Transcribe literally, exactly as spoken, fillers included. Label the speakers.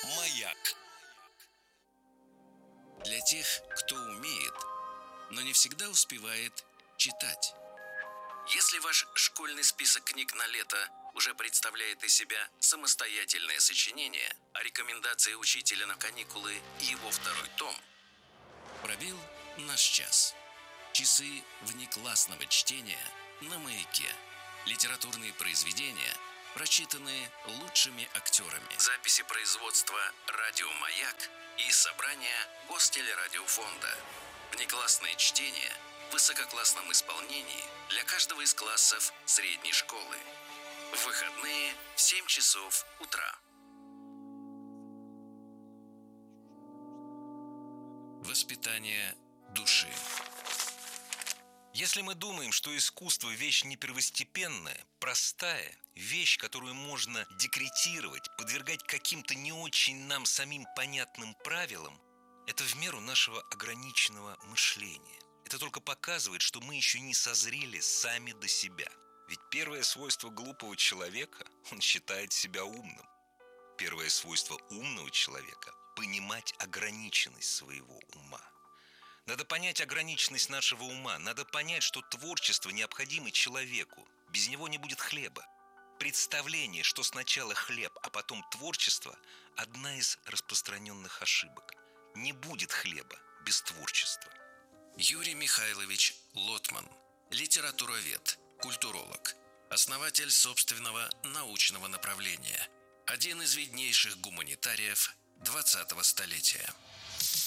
Speaker 1: Маяк. Для тех, кто умеет, но не всегда успевает читать. Если ваш школьный список книг на лето уже представляет из себя самостоятельное сочинение, а рекомендации учителя на каникулы – его второй том, пробил наш час. Часы внеклассного чтения на Маяке. Литературные произведения, прочитанные лучшими актерами. Записи производства «Радио Маяк» и собрания Гостелерадиофонда. Внеклассное чтение в высококлассном исполнении для каждого из классов средней школы. В выходные в семь часов утра. Воспитание души.
Speaker 2: Если мы думаем, что искусство – вещь не первостепенная, простая, вещь, которую можно декретировать, подвергать каким-то не очень нам самим понятным правилам, это в меру нашего ограниченного мышления. Это только показывает, что мы еще не созрели сами до себя. Ведь первое свойство глупого человека – он считает себя умным. Первое свойство умного человека – понимать ограниченность своего ума. Надо понять ограниченность нашего ума, надо понять, что творчество необходимо человеку, без него не будет хлеба. Представление, что сначала хлеб, а потом творчество – одна из распространенных ошибок. Не будет хлеба без творчества.
Speaker 1: Юрий Михайлович Лотман, литературовед, культуролог, основатель собственного научного направления, один из виднейших гуманитариев двадцатого столетия.